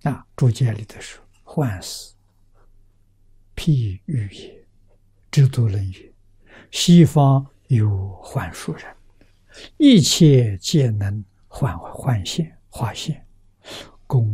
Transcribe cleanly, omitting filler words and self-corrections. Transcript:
注解里头说：“幻思，譬喻也。知足论曰：西方有幻术人，一切皆能幻现化现，